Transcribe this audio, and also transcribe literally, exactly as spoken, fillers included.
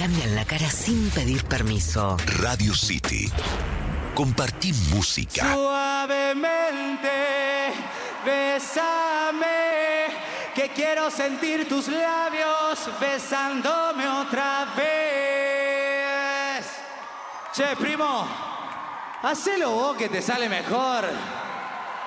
cambian la cara sin pedir permiso. Radio City. Compartí música. Suavemente, bésame, que quiero sentir tus labios besándome otra vez. Che, primo, hacelo vos que te sale mejor.